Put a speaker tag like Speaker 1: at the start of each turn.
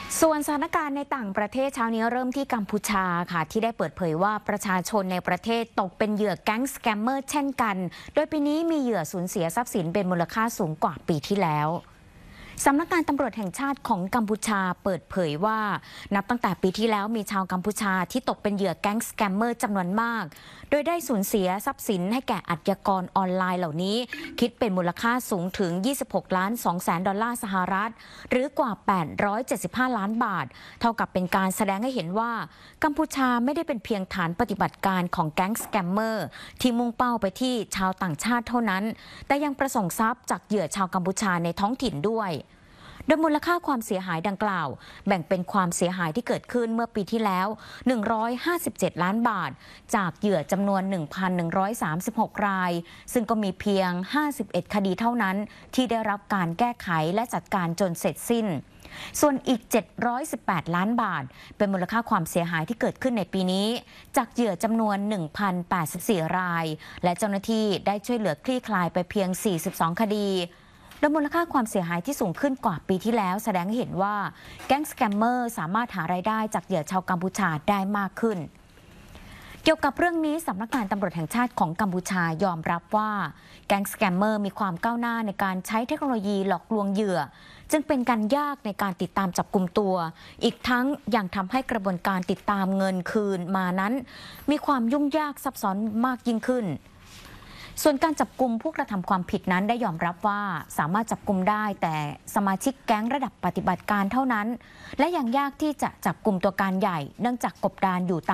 Speaker 1: ส่วนสถานการณ์ในต่างประเทศเช้านี้เริ่มที่กัมพูชาค่ะที่ได้เปิดเผยว่าประชาชนในประเทศตกเป็นเหยื่อแก๊งสแกมเมอร์เช่นกันโดยปีนี้มีเหยื่อสูญเสียทรัพย์สินเป็นมูลค่าสูงกว่าปีที่แล้วสำนักงานตำรวจแห่งชาติของกัมพูชาเปิดเผยว่านับตั้งแต่ปีที่แล้วมีชาวกัมพูชาที่ตกเป็นเหยื่อแก๊งสแกมเมอร์จำนวนมากโดยได้สูญเสียทรัพย์สินให้แก่อาชญากรออนไลน์เหล่านี้คิดเป็นมูลค่าสูงถึง 26.2 ล้านดอลลาร์สหรัฐหรือกว่า 875 ล้านบาทเท่ากับเป็นการแสดงให้เห็นว่ากัมพูชาไม่ได้เป็นเพียงฐานปฏิบัติการของแก๊งสแกมเมอร์ที่มุ่งเป้าไปที่ชาวต่างชาติเท่านั้นแต่ยังประสงค์ทรัพย์จากเหยื่อชาวกัมพูชาในท้องถิ่นด้วยโดยมูลค่าความเสียหายดังกล่าวแบ่งเป็นความเสียหายที่เกิดขึ้นเมื่อปีที่แล้ว157ล้านบาทจากเหยื่อจำนวน 1,136 รายซึ่งก็มีเพียง51คดีเท่านั้นที่ได้รับการแก้ไขและจัดการจนเสร็จสิ้นส่วนอีก718ล้านบาทเป็นมูลค่าความเสียหายที่เกิดขึ้นในปีนี้จากเหยื่อจำนวน 1,084 รายและเจ้าหน้าที่ได้ช่วยเหลือคลี่คลายไปเพียง42คดีโดยมูลค่าความเสียหายที่สูงขึ้นกว่าปีที่แล้วแสดงให้เห็นว่าแก๊งสแกมเมอร์สามารถหารายได้จากเหยื่อชาวกัมพูชาได้มากขึ้นเกี่ยวกับเรื่องนี้สำนักงานตำรวจแห่งชาติของกัมพูชายอมรับว่าแก๊งสแกมเมอร์มีความก้าวหน้าในการใช้เทคโนโลยีหลอกลวงเหยื่อจึงเป็นการยากในการติดตามจับกุมตัวอีกทั้งยังทำให้กระบวนการติดตามเงินคืนมานั้นมีความยุ่งยากซับซ้อนมากยิ่งขึ้นส่วนการจับกุมผู้กระทำความผิดนั้นได้ยอมรับว่าสามารถจับกุมได้แต่สมาชิกแก๊งระดับปฏิบัติการเท่านั้นและยังยากที่จะจับกุมตัวการใหญ่เนื่องจากกบดานอยู่